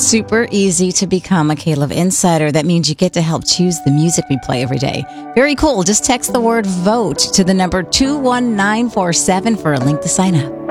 super easy to become a K-Love Insider. That means you get to help choose the music we play every day. Very cool. Just text the word VOTE to the number 21947 for a link to sign up.